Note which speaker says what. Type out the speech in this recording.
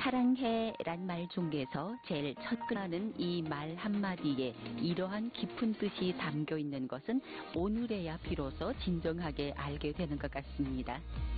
Speaker 1: 사랑해란 말 중에서 제일 첫 끝나는 이 말 한마디에 이러한 깊은 뜻이 담겨 있는 것은 오늘에야 비로소 진정하게 알게 되는 것 같습니다.